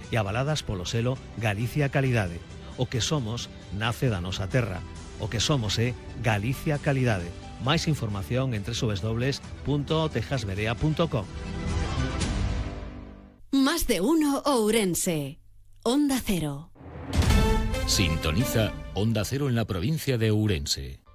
e avaladas polo selo Galicia Calidade. O que somos nace da nosa terra. O que somos é Galicia Calidade. Máis información en www.tejasberea.com. Más de uno Ourense. Onda Cero. Sintoniza Onda Cero en la provincia de Ourense.